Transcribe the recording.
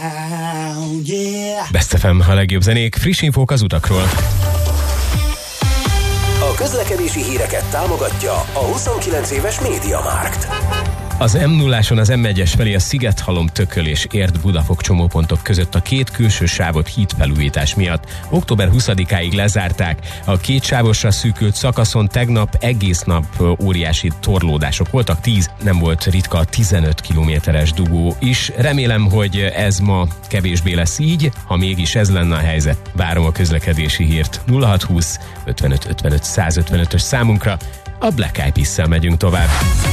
Best FM, a legjobb zenék, friss infók az utakról. A közlekedési híreket támogatja a 29 éves MediaMarkt. Az M0-áson az M1-es felé a Szigethalom, Tököl és Érd-Budafok csomópontok között a két külső sávot hídfelújítás miatt október 20-áig lezárták. A két sávosra szűkült szakaszon tegnap egész nap óriási torlódások voltak, 10, nem volt ritka a 15 kilométeres dugó is. Remélem, hogy ez ma kevésbé lesz így, ha mégis ez lenne a helyzet. Várom a közlekedési hírt 0620 55 55 155-ös számunkra. A Black Eyed Peas-szel megyünk tovább.